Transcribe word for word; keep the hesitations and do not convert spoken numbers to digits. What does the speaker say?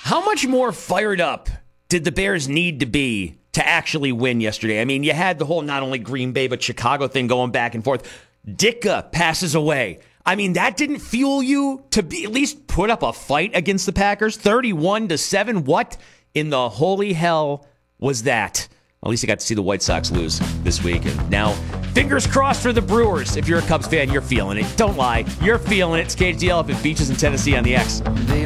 How much more fired up did the Bears need to be to actually win yesterday? I mean, you had the whole not only Green Bay but Chicago thing going back and forth. Ditka passes away. I mean, that didn't fuel you to be at least put up a fight against the Packers? thirty-one to seven? What in the holy hell was that? At least I got to see the White Sox lose this week. And now, fingers crossed for the Brewers. If you're a Cubs fan, you're feeling it. Don't lie. You're feeling it. It's Cage the Elephant, Beaches in Tennessee on the X.